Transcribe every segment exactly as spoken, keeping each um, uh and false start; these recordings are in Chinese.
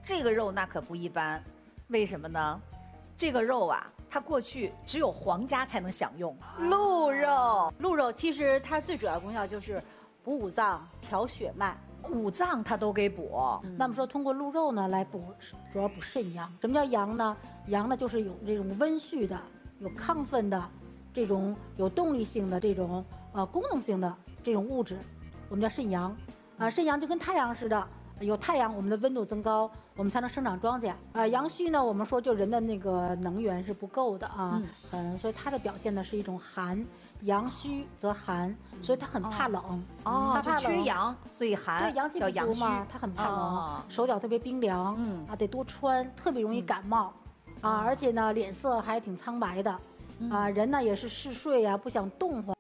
这个肉那可不一般，为什么呢？这个肉啊，它过去只有皇家才能享用。鹿肉， 鹿肉其实它最主要功效就是补五脏、调血脉。 五脏它都给补， 嗯、那么说通过鹿肉呢来补，主要补肾阳。什么叫阳呢？阳呢就是有这种温煦的、有亢奋的、这种有动力性的这种呃功能性的这种物质，我们叫肾阳。啊、呃，肾阳就跟太阳似的，有太阳我们的温度增高，我们才能生长庄稼。啊、呃，阳虚呢，我们说就人的那个能源是不够的啊，嗯，呃、所以它的表现呢是一种寒。 阳虚则寒，所以他很怕冷。 哦，他怕缺阳，所以寒。 对，阳气不足嘛，他很怕冷，手脚特别冰凉。嗯啊，得多穿，特别容易感冒。啊，而且呢，脸色还挺苍白的。啊，人呢也是嗜睡啊，不想动活。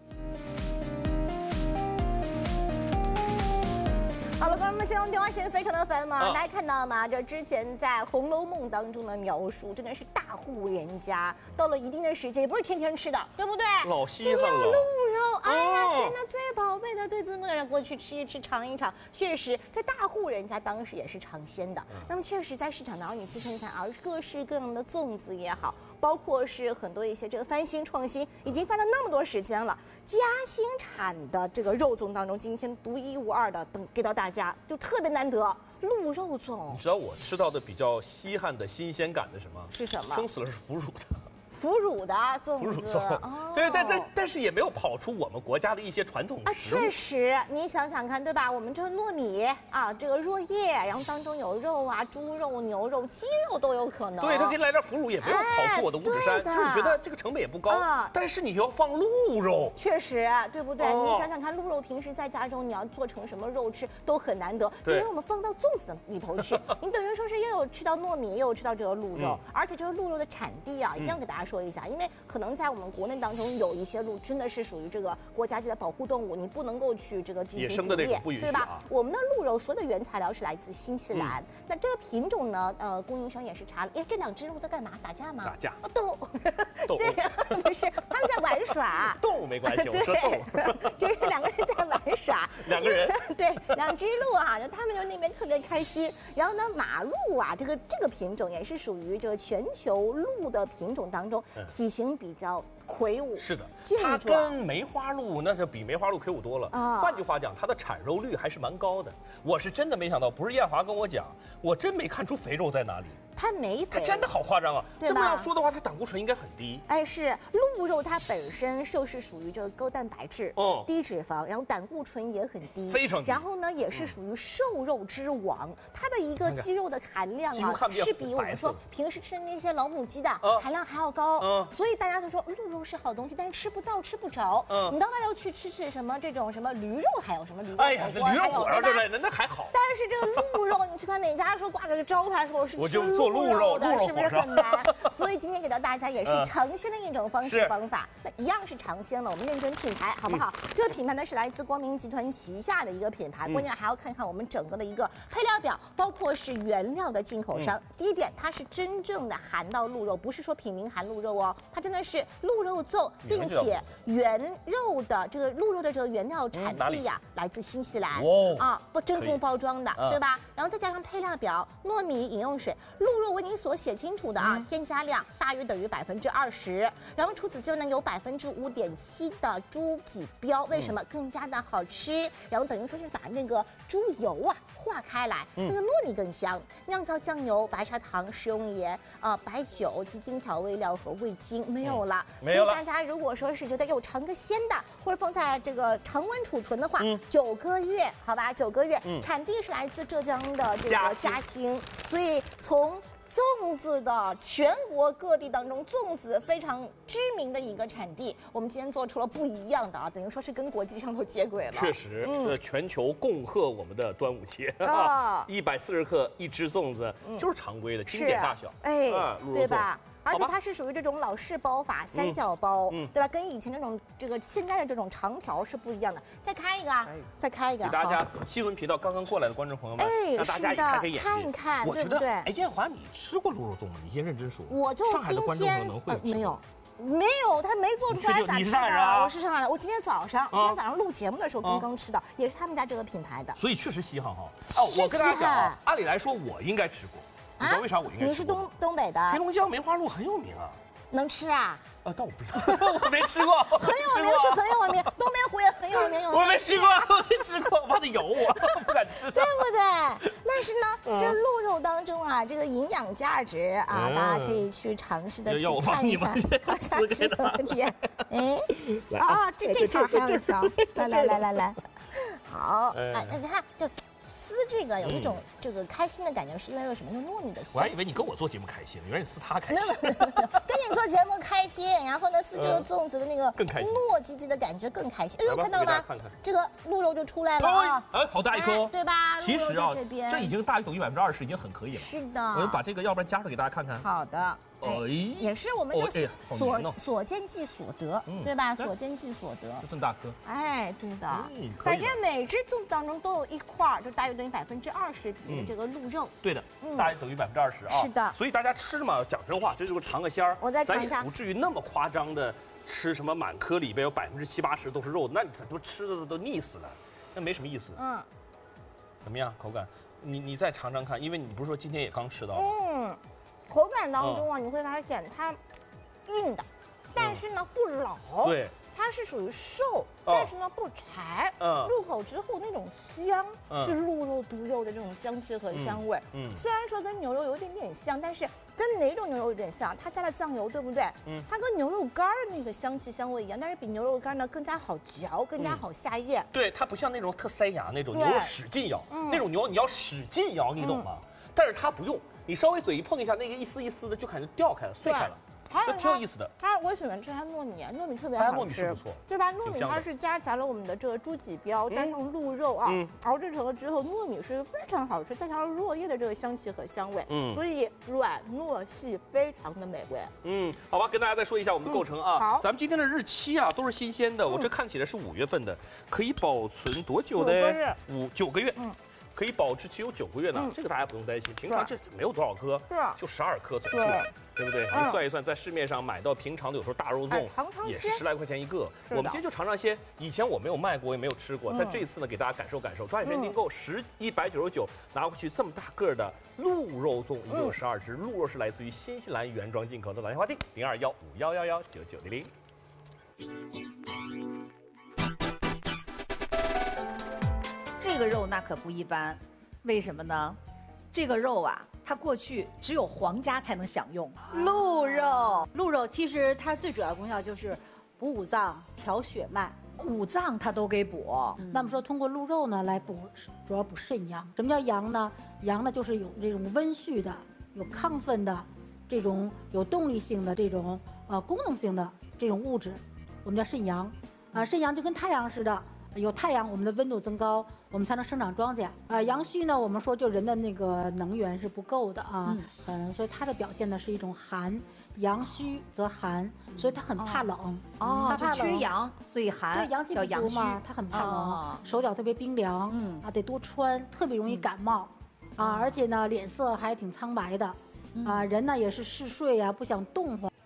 好了，观众们，现在我们电话线非常的繁忙，大家看到了吗？这之前在《红楼梦》当中的描述，真的是大户人家到了一定的时间，也不是天天吃的，对不对？ 老稀罕了。 今天有鹿肉，哎呀，天哪，最宝贝的、最珍贵的人过去吃一吃、尝一尝。确实，在大户人家当时也是尝鲜的。嗯、那么，确实在市场当中，你去看看啊，各式各样的粽子也好，包括是很多一些这个翻新创新，已经翻了那么多时间了。嘉兴产的这个肉粽当中，今天独一无二的等给到大家。 家就特别难得，鹿肉粽。 你知道我吃到的比较稀罕的新鲜感的什么？ 是什么？ 撑死了是腐乳的。 腐乳的粽子， 腐乳粽，哦、对，但但但是也没有跑出我们国家的一些传统啊， 食物。 确实，你想想看，对吧？我们这个糯米啊，这个箬叶，然后当中有肉啊，猪肉、牛肉、鸡肉都有可能。 对，他给你来点腐乳，也没有跑出我的五指山，哎、就是觉得这个成本也不高。啊、但是你要放鹿肉， 确实，对不对？哦、你想想看，鹿肉平时在家中你要做成什么肉吃都很难得，今天我们放到粽子里头去，你等于说是又有吃到糯米，又有吃到这个鹿肉，嗯、而且这个鹿肉的产地啊，一定要给大家说一下，因为。 可能在我们国内当中有一些鹿真的是属于这个国家级的保护动物，你不能够去这个进行捕猎，对吧？啊、我们的鹿肉所有的原材料是来自新西兰，嗯、那这个品种呢，呃，供应商也是查了，哎，这两只鹿在干嘛？打架吗？ 打架？ 哦，斗，对，不是，他们在玩耍。 动物没关系，我说斗， 就是两个人在玩耍。 两个人， 对，两只鹿啊，他们就那边特别开心。然后呢，马鹿啊，这个这个品种也是属于这个全球鹿的品种当中，体型比较魁梧， 是的，它跟梅花鹿那是比梅花鹿魁梧多了啊。换句话讲，它的产肉率还是蛮高的。我是真的没想到，不是艳华跟我讲，我真没看出肥肉在哪里。 它没肥， 它真的好夸张啊！这么要说的话，它胆固醇应该很低。 哎，是鹿肉它本身就是属于这个高蛋白质，哦，低脂肪，然后胆固醇也很低， 非常低。 然后呢，也是属于瘦肉之王，它的一个肌肉的含量啊，是比我们说平时吃那些老母鸡的含量还要高。嗯，所以大家都说鹿肉是好东西，但是吃不到，吃不着。嗯，你到外头去吃吃什么这种什么驴肉，还有什么驴肉？ 哎呀，驴肉火烧之类的那还好。 但是这个鹿肉，你去看哪家说挂个招牌说我是吃鹿肉的，是不是很难？所以今天给到大家也是尝鲜的一种方式方法。那一样是尝鲜了，我们认准品牌好不好？这个品牌呢是来自光明集团旗下的一个品牌，关键还要看看我们整个的一个配料表，包括是原料的进口商。第一点，它是真正的含到鹿肉，不是说品名含鹿肉哦，它真的是鹿肉粽，并且原肉的这个鹿肉的这个原料产地呀，来自新西兰啊，不真空包装的，对吧？然后再加上配料表，糯米、饮用水，鹿肉为您所写清楚的啊，添加量大约等于百分之二十。然后除此之外呢，有百分之五点七的猪皮膘，为什么更加的好吃？然后等于说是把那个猪油啊化开来，那个糯米更香。酿造酱油、白砂糖、食用盐啊、白酒、鸡精调味料和味精没有了。 没有了。 所以大家如果说是觉得有尝个鲜的，或者放在这个常温储存的话，九个月，好吧，九个月。产地是来自浙江的这个嘉兴，所以从粽子的全国各地当中，粽子非常知名的一个产地，我们今天做出了不一样的啊，等于说是跟国际上头接轨了。 确实，嗯，全球共贺我们的端午节啊，一百四十克一只粽子，就是常规的经典大小， 哎，对吧？而且它是属于这种老式包法，三角包，嗯，对吧？跟以前这种这个现在的这种长条是不一样的。再开一个，再开一个。 给大家新闻频道刚刚过来的观众朋友们，哎，让大家也开开眼界， 看一看， 我觉得，哎，艳华，你吃过鹿肉粽吗？你先认真说。 我就上海的观众朋友能会没有。 没有，他没做出来咋吃的？我是上海人，我今天早上，今天早上录节目的时候刚刚吃的，也是他们家这个品牌的。 所以确实稀罕哈。哦，我跟大家讲啊，按理来说我应该吃过，你知道为啥我应该吃过？ 你是东东北的， 黑龙江梅花鹿很有名啊。 能吃啊？ 啊，但我不知道，我没吃过。 很有名是很有名，东北虎也很有名。 我没吃过，我没吃过，我怕它咬我，不敢吃。 对不对？但是呢，这鹿肉当中啊，这个营养价值啊，大家可以去尝试的去看一看，好像是有点。哎，啊，这这条还有一条，来来来来来，好，哎，你看就。撕这个有一种这个开心的感觉，是因为有什么？用糯米的香气。 我还以为你跟我做节目开心，原来你撕它开心。 没有没有没有，跟你做节目开心，然后呢撕这个粽子的那个更开心， 糯叽叽的感觉更开心。哎呦，看到了吗？看看这个鹿肉就出来了啊！ 哎，好大一颗， 对吧？ 其实啊，这已经大于等于百分之二十，已经很可以了。 是的， 我们把这个要不然夹出来给大家看看。 好的。哎，也是我们这所所见即所得，对吧？所见即所得， 就这么大颗。 哎，对的。反正每只粽子当中都有一块，就大约等于百分之二十比的这个鹿肉。 对的，大约等于百分之二十啊。 是的。 所以大家吃嘛，讲真话，这就是尝个鲜儿。 我再尝一尝，咱也不至于那么夸张的吃什么满颗里边有百分之七八十都是肉，那你怎么吃的都腻死了，那没什么意思。嗯。怎么样，口感？你你再尝尝看，因为你不是说今天也刚吃到吗？嗯。 口感当中啊，你会发现它硬的，但是呢不老， 对， 它是属于瘦，但是呢不柴，嗯，入口之后那种香是鹿肉独有的这种香气和香味，嗯，虽然说跟牛肉有一点点像，但是跟哪种牛肉有点像？它加了酱油，对不对？嗯，它跟牛肉干的那个香气香味一样，但是比牛肉干呢更加好嚼，更加好下咽。 对，它不像那种特塞牙那种牛肉使劲咬，那种牛你要使劲咬，你懂吗？但是它不用。你稍微嘴一碰一下，那个一丝一丝的就感觉掉开了、碎开了，那挺有意思的。 它我喜欢吃它糯米，糯米特别好吃， 糯米是不错， 对吧？糯米它是夹杂了我们的这个猪脊膘，加上鹿肉啊，熬制成了之后，糯米是非常好吃，再加上落叶的这个香气和香味，嗯，所以软糯细，非常的美味。 嗯，好吧，跟大家再说一下我们的构成啊。 好， 咱们今天的日期啊都是新鲜的，我这看起来是五月份的，可以保存多久呢？五九个月。嗯。可以保质期有九个月呢，嗯、这个大家不用担心。平常这没有多少颗， 是就十二颗总数，对不对？你算一算，在市面上买到平常的有时候大肉粽也是十来块钱一个。我们今天就尝尝鲜，以前我没有卖过，也没有吃过，但这一次呢，给大家感受感受。抓紧时间订购，十一百九十九拿回去这么大个的鹿肉粽，一共有十二只。鹿肉是来自于新西兰原装进口的，打电话订零二幺五幺幺幺九九零零。 这个肉那可不一般，为什么呢？这个肉啊，它过去只有皇家才能享用。鹿肉， 鹿肉其实它最主要的功效就是补五脏、调血脉， 五脏它都给补。 嗯、那么说，通过鹿肉呢来补，主要补肾阳。什么叫阳呢？阳呢就是有这种温煦的、有亢奋的、这种有动力性的这种呃功能性的这种物质，我们叫肾阳。啊、呃，肾阳就跟太阳似的。有太阳，我们的温度增高，我们才能生长庄稼。啊、呃，阳虚呢，我们说就人的那个能源是不够的啊，嗯，所以它的表现呢是一种寒，阳虚则寒，所以它很怕冷。 哦，它怕缺阳，所以寒。 对，阳气不足嘛，它很怕冷，哦、手脚特别冰凉，嗯啊，得多穿，特别容易感冒，嗯、啊，而且呢脸色还挺苍白的，嗯、啊，人呢也是嗜睡呀、啊，不想动活。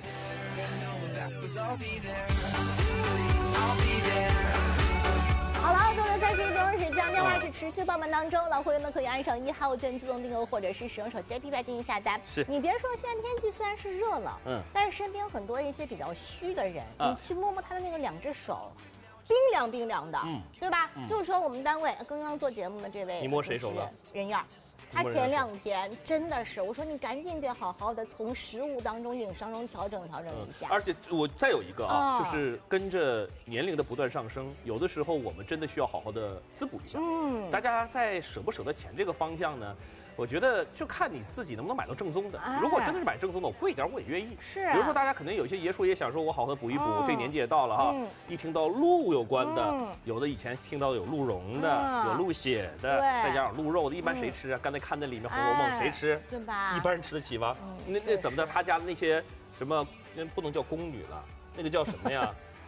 好了，中六三十一中时将电话是持续报满当中，老会员们可以按上一号键自动订购，或者是使用手机 A P P 进行下单。 是， 你别说现在天气虽然是热了，嗯，但是身边很多一些比较虚的人，啊、你去摸摸他的那个两只手，冰凉冰凉的，嗯，对吧？嗯、就是说我们单位刚刚做节目的这位， 你摸谁手了？ 任燕。他前两天真的是，我说你赶紧得好好的从食物当中、饮食当中调整调整一下。 嗯、而且我再有一个啊，哦、就是跟着年龄的不断上升，有的时候我们真的需要好好的滋补一下。嗯，大家在舍不舍得钱这个方向呢？我觉得就看你自己能不能买到正宗的。哎、如果真的是买正宗的，我贵一点我也愿意。 是、啊， 比如说大家可能有些爷叔也想说，我好好的补一补，嗯、这年纪也到了哈。嗯、一听到鹿有关的，嗯、有的以前听到有鹿茸的，嗯、有鹿血的，再加上鹿肉的，一般谁吃啊？刚才看那里面《红楼梦》，谁吃？ 对吧？ 一般人吃得起吗？嗯、那那怎么的？他家的那些什么，那不能叫宫女了，那个叫什么呀？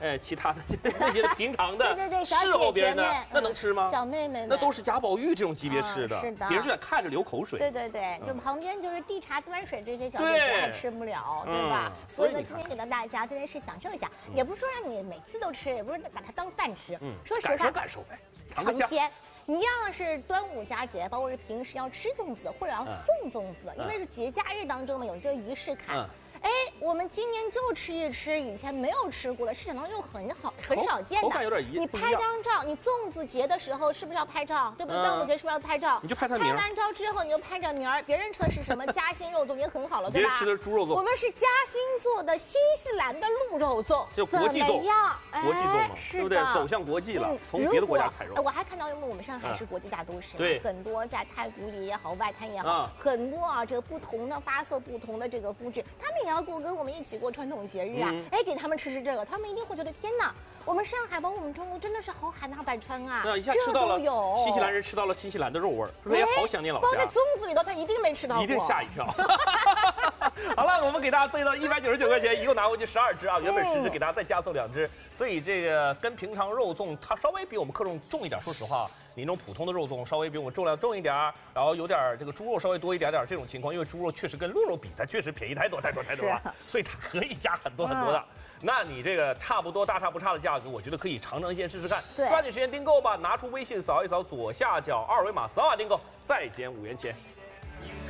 哎，其他的那些平常的， 对对对， 伺候别人的，那能吃吗？ 小妹妹， 那都是贾宝玉这种级别吃的， 是的， 别人就得看着流口水。 对对对，就旁边就是递茶端水这些小姐姐还吃不了，对吧？所以呢，今天给到大家真的是享受一下，也不是说让你每次都吃，也不是把它当饭吃。嗯，说实话， 感受感受呗， 尝鲜。你要是端午佳节，包括是平时要吃粽子的，或者要送粽子的，因为是节假日当中嘛，有这个仪式感。哎，我们今年就吃一吃以前没有吃过的，市场当中又很好很少见的。 口感有点一你拍张照，你粽子节的时候是不是要拍照？对不对？端午节是不是要拍照？ 你就拍它名儿。 拍完照之后，你就拍着名儿。别人吃的是什么夹心肉粽也很好了，对吧？ 别人吃的是猪肉粽。 我们是夹心做的新西兰的鹿肉粽， 就国际粽，国际粽嘛，对不对？走向国际了，从别的国家采肉。 我还看到，因为我们上海是国际大都市， 对， 很多在太古里也好，外滩也好，很多啊，这个不同的发色、不同的这个肤质，他们也要过跟我们一起过传统节日啊，哎，给他们吃吃这个，他们一定会觉得天哪，我们上海包括我们中国真的是好海纳百川啊！ 那一下吃到了新西兰人吃到了新西兰的肉味儿，说也好想念老家。 包在粽子里头，他一定没吃到过， 一定吓一跳。好了，我们给大家备到一百九十九块钱，一共拿回去十二只啊，原本十只，给大家再加送两只，所以这个跟平常肉粽它稍微比我们克重重一点。说实话，你那种普通的肉粽稍微比我们重量重一点，然后有点这个猪肉稍微多一点点这种情况，因为猪肉确实跟鹿肉比，它确实便宜太多太多太多了，所以它可以加很多很多的。嗯，那你这个差不多大差不差的价格，我觉得可以尝尝鲜试试看。 对， 抓紧时间订购吧，拿出微信扫一扫左下角二维码，扫码订购，再减五元钱。